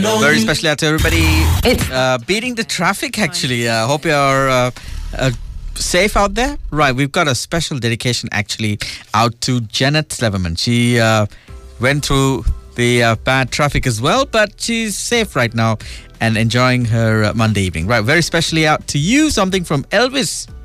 Very special out to everybody beating the traffic, actually. Hope you're safe out there. Right, we've got a special dedication, actually, out to Janet Sleverman. She went through the bad traffic as well, but she's safe right now and enjoying her Monday evening. Right, very specially out to you, something from Elvis.